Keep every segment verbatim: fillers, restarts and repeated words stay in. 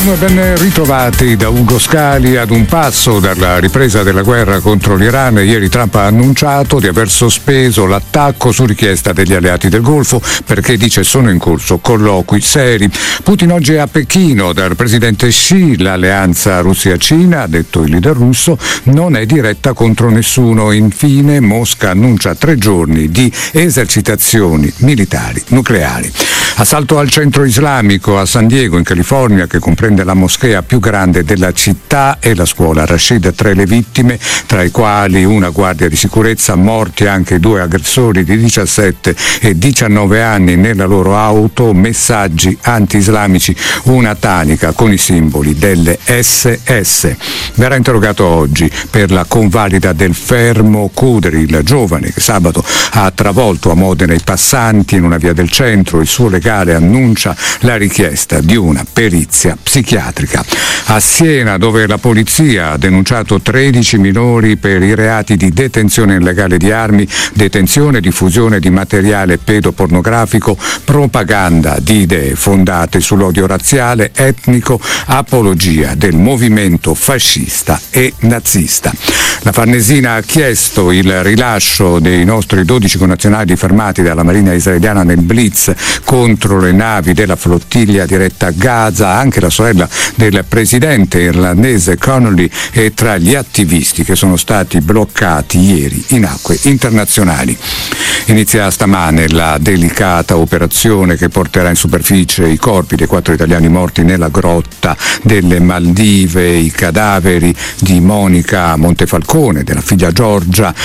Buongiorno e ben ritrovati da Ugo Scali. Ad un passo dalla ripresa della guerra contro l'Iran, ieri Trump ha annunciato di aver sospeso l'attacco su richiesta degli alleati del Golfo perché dice sono in corso colloqui seri. Putin oggi è a Pechino dal presidente Xi. L'alleanza Russia-Cina, ha detto il leader russo, non è diretta contro nessuno. Infine Mosca annuncia tre giorni di esercitazioni militari nucleari. Assalto al centro islamico a San Diego in California, che comprende la moschea più grande della città e la scuola Rashid. Tre le vittime, tra i quali una guardia di sicurezza, morti anche due aggressori di diciassette e diciannove anni nella loro auto. Messaggi anti-islamici, una tanica con i simboli delle esse esse. Verrà interrogato oggi per la convalida del fermo Cudri, il giovane che sabato ha travolto a Modena i passanti in una via del centro. Il suo legale annuncia la richiesta di una perizia psichiatrica. A Siena, dove la polizia ha denunciato tredici minori per i reati di detenzione illegale di armi, detenzione e diffusione di materiale pedopornografico, propaganda di idee fondate sull'odio razziale, etnico, apologia del movimento fascista e nazista. La Farnesina ha chiesto il rilascio dei nostri dodici connazionali fermati dalla Marina israeliana nel blitz contro le navi della flottiglia diretta a Gaza. Anche la sorella del presidente irlandese Connolly è tra gli attivisti che sono stati bloccati ieri in acque internazionali. Inizia stamane la delicata operazione che porterà in superficie i corpi dei quattro italiani morti nella grotta delle Maldive. I cadaveri di Monica Montefalcone, della figlia Giorgia,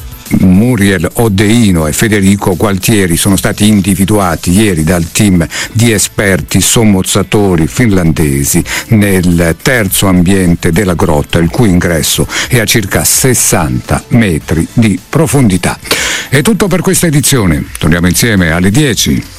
Muriel Odeino e Federico Gualtieri sono stati individuati ieri dal team di esperti sommozzatori finlandesi nel terzo ambiente della grotta, il cui ingresso è a circa sessanta metri di profondità. È tutto per questa edizione. Torniamo insieme alle dieci.